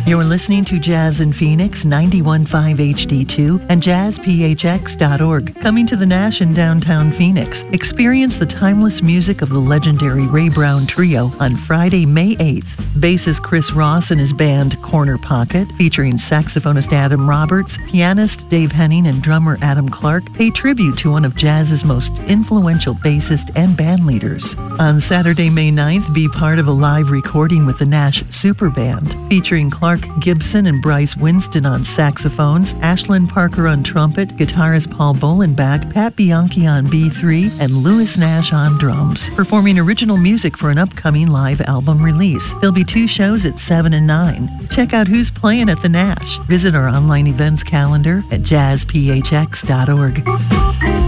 You're listening to Jazz in Phoenix 91.5 HD2 and jazzphx.org. Coming to the Nash in downtown Phoenix. Experience the timeless music of the legendary Ray Brown Trio on Friday, May 8th. Bassist Chris Ross and his band Corner Pocket, featuring saxophonist Adam Roberts, pianist Dave Henning, and drummer Adam Clark, pay tribute to one of jazz's most influential bassists and band leaders. On Saturday, May 9th, be part of a live recording with the Nash Super Band, featuring Clark Gibson and Bryce Winston on saxophones, Ashlyn Parker on trumpet, guitarist Paul Bolenbach, Pat Bianchi on B3, and Louis Nash on drums, performing original music for an upcoming live album release. There'll be 2 shows at 7 and 9. Check out who's playing at the Nash. Visit our online events calendar at jazzphx.org.